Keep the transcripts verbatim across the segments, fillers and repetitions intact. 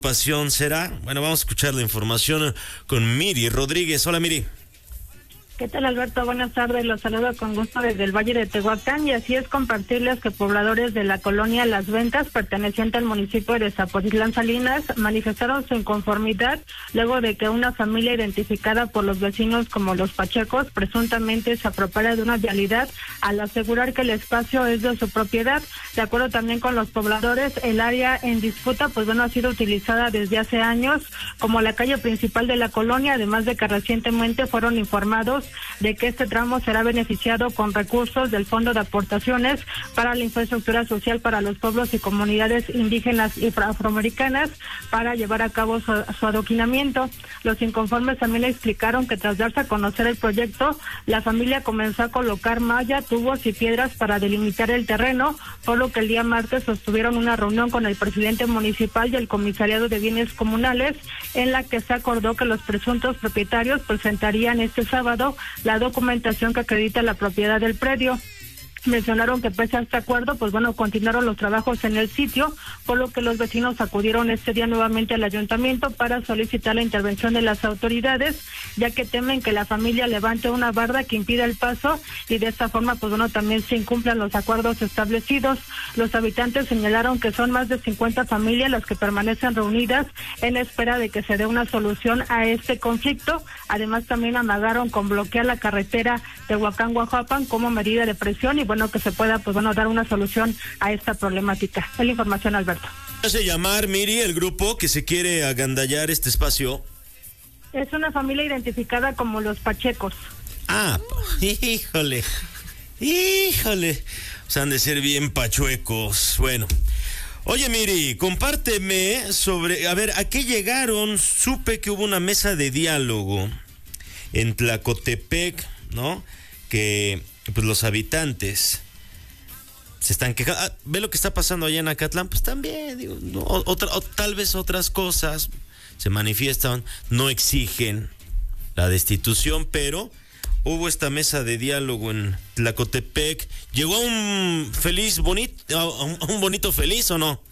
Pasión será. Bueno, vamos a escuchar la información con Miri Rodríguez. Hola, Miri. ¿Qué tal, Alberto? Buenas tardes, los saludo con gusto desde el Valle de Tehuacán, y así es compartirles que pobladores de la colonia Las Ventas, perteneciente al municipio de Zapotitlán Salinas, manifestaron su inconformidad luego de que una familia identificada por los vecinos como los Pachecos presuntamente se apropiara de una vialidad al asegurar que el espacio es de su propiedad. De acuerdo también con los pobladores, el área en disputa pues bueno ha sido utilizada desde hace años como la calle principal de la colonia, además de que recientemente fueron informados de que este tramo será beneficiado con recursos del Fondo de Aportaciones para la Infraestructura Social para los pueblos y comunidades indígenas y afroamericanas para llevar a cabo su, su adoquinamiento. Los inconformes también explicaron que tras darse a conocer el proyecto, la familia comenzó a colocar malla, tubos y piedras para delimitar el terreno, por lo que el día martes sostuvieron una reunión con el presidente municipal y el comisariado de bienes comunales, en la que se acordó que los presuntos propietarios presentarían este sábado la documentación que acredita la propiedad del predio. Mencionaron que pese a este acuerdo, pues bueno, continuaron los trabajos en el sitio, por lo que los vecinos acudieron este día nuevamente al ayuntamiento para solicitar la intervención de las autoridades, ya que temen que la familia levante una barda que impida el paso y de esta forma, pues bueno, también se incumplan los acuerdos establecidos. Los habitantes señalaron que son más de cincuenta familias las que permanecen reunidas en espera de que se dé una solución a este conflicto. Además, también amagaron con bloquear la carretera Tehuacán-Guajuapan como medida de presión y bueno, que se pueda, pues bueno, dar una solución a esta problemática. Es la información, Alberto. ¿Hace llamar, Miri, el grupo que se quiere agandallar este espacio? Es una familia identificada como los Pachecos. Ah, híjole, híjole, o sea, han de ser bien pachuecos. Bueno, oye, Miri, compárteme sobre, a ver, ¿a qué llegaron? Supe que hubo una mesa de diálogo en Tlacotepec, ¿no? Que pues los habitantes se están quejando. Ah, ve lo que está pasando allá en Acatlán, pues también, digo, no, otra, o tal vez otras cosas se manifiestan, no exigen la destitución, pero hubo esta mesa de diálogo en Tlacotepec. ¿Llegó a un feliz, bonito, a un, a un bonito feliz o no?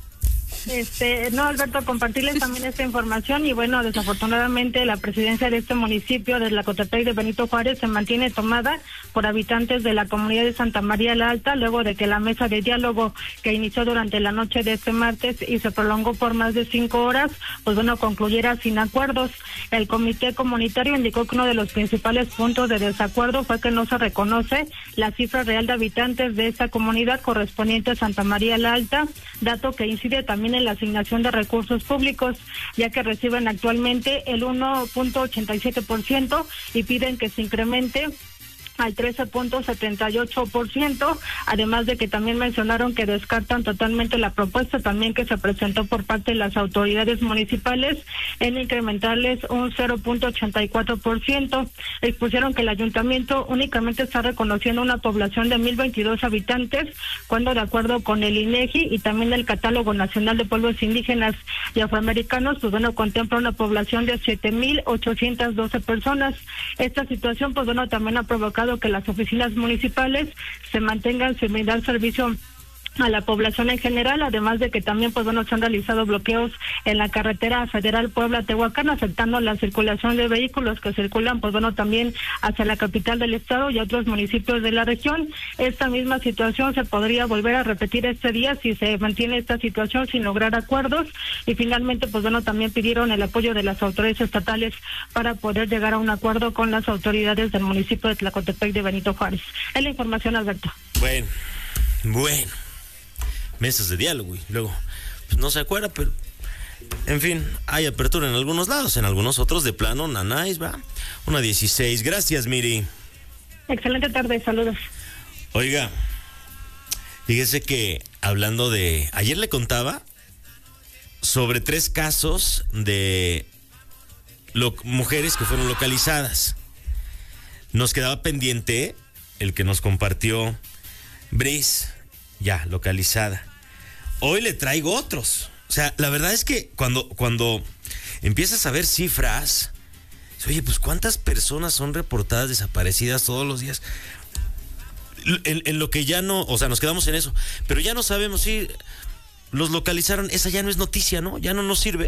Este, no, Alberto, compartirles también esta información y bueno, desafortunadamente la presidencia de este municipio de Tlacotepec de Benito Juárez se mantiene tomada por habitantes de la comunidad de Santa María la Alta, luego de que la mesa de diálogo que inició durante la noche de este martes y se prolongó por más de cinco horas, pues bueno, concluyera sin acuerdos. El comité comunitario indicó que uno de los principales puntos de desacuerdo fue que no se reconoce la cifra real de habitantes de esta comunidad correspondiente a Santa María la Alta, dato que incide también en la asignación de recursos públicos, ya que reciben actualmente el uno punto ochenta y siete por ciento y piden que se incremente al trece punto setenta y ocho por ciento, además de que también mencionaron que descartan totalmente la propuesta también que se presentó por parte de las autoridades municipales en incrementarles un cero punto ochenta y cuatro por ciento. Expusieron que el ayuntamiento únicamente está reconociendo una población de mil veintidós habitantes, cuando de acuerdo con el INEGI y también el Catálogo Nacional de Pueblos Indígenas y Afroamericanos, pues bueno, contempla una población de siete mil ochocientas doce personas. Esta situación, pues bueno, también ha provocado que las oficinas municipales se mantengan sin dar servicio a la población en general, además de que también pues bueno se han realizado bloqueos en la carretera federal Puebla-Tehuacán, afectando la circulación de vehículos que circulan pues bueno también hacia la capital del estado y otros municipios de la región. Esta misma situación se podría volver a repetir este día si se mantiene esta situación sin lograr acuerdos, y finalmente pues bueno también pidieron el apoyo de las autoridades estatales para poder llegar a un acuerdo con las autoridades del municipio de Tlacotepec de Benito Juárez. Es la información, Alberto. Bueno, bueno. Mesas de diálogo y luego pues no se acuerda, pero en fin, hay apertura en algunos lados, en algunos otros de plano, nanáis, va, una dieciséis. Gracias, Miri. Excelente tarde, saludos. Oiga, fíjese que hablando de, ayer le contaba sobre tres casos de lo, mujeres que fueron localizadas. Nos quedaba pendiente el que nos compartió Brice, ya localizada. Hoy le traigo otros. O sea, la verdad es que cuando, cuando empiezas a ver cifras, oye, pues ¿cuántas personas son reportadas desaparecidas todos los días? En, en lo que ya no, o sea, nos quedamos en eso, pero ya no sabemos si los localizaron, esa ya no es noticia, ¿no? Ya no nos sirve.